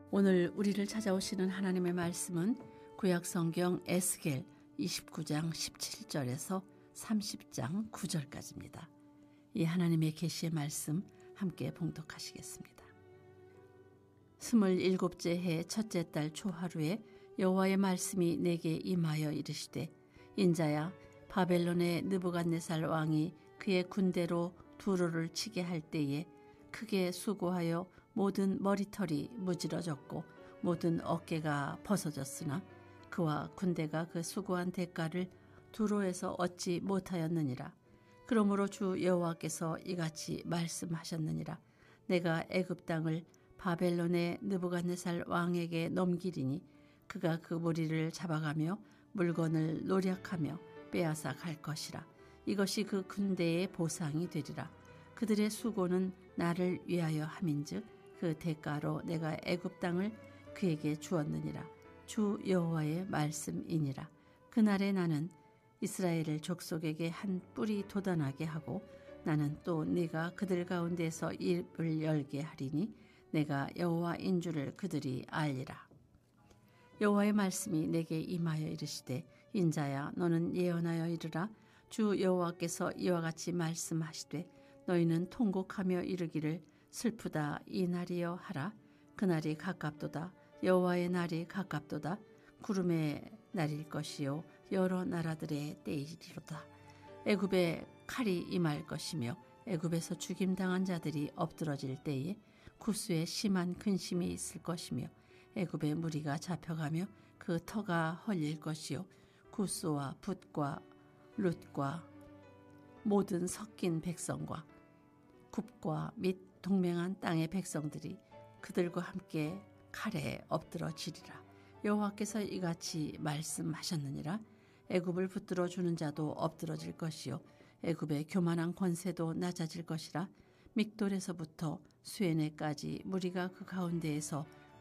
오늘 우리를 찾아오시는 하나님의 말씀은 구약성경 에스겔 29장 17절에서 30장 9절까지입니다. 이 하나님의 계시의 말씀 함께 봉독하시겠습니다. 27째 해 첫째 달 초하루에 여호와의 말씀이 내게 임하여 이르시되 인자야, 바벨론의 느부갓네살 왕이 그의 군대로 두로를 치게 할 때에 크게 수고하여 모든 머리털이 무지러졌고 모든 어깨가 벗어졌으나 그와 군대가 그 수고한 대가를 두로에서 얻지 못하였느니라. 그러므로 주 여호와께서 이같이 말씀하셨느니라. 내가 애굽 땅을 바벨론의 느부갓네살 왕에게 넘기리니 그가 그 무리를 잡아가며 물건을 노략하며 빼앗아 갈 것이라. 이것이 그 군대의 보상이 되리라. 그들의 수고는 나를 위하여 함인즉 그 대가로 내가 애굽 땅을 그에게 주었느니라. 주 여호와의 말씀이니라. 그날에 나는 이스라엘을 족속에게 한 뿔이 돋아나게 하고 나는 또 네가 그들 가운데서 입을 열게 하리니 내가 여호와인 줄을 그들이 알리라. 여호와의 말씀이 내게 임하여 이르시되 인자야, 너는 예언하여 이르라. 주 여호와께서 이와 같이 말씀하시되 너희는 통곡하며 이르기를 슬프다 이 날이여 하라. 그날이 가깝도다. 여호와의 날이 가깝도다. 구름의 날일 것이요 여러 나라들의 때이리로다. 애굽에 칼이 임할 것이며 애굽에서 죽임당한 자들이 엎드러질 때에 구스에 심한 근심이 있을 것이며 애굽의 무리가 잡혀가며 그 터가 헐릴 것이요 구스와 붓과 룻과 모든 섞인 백성과 굽과 및 동맹한 땅의 백성들이 그들과 함께 칼에 엎드러지리라. 여호와께서 이같이 말씀하셨느니라. 애굽을 붙들어 주는 자도 엎드러질 것이요 애굽의 교만한 권세도 낮아질 것이라. 믹돌에서부터 수에네까지 무리가 그 가운데에서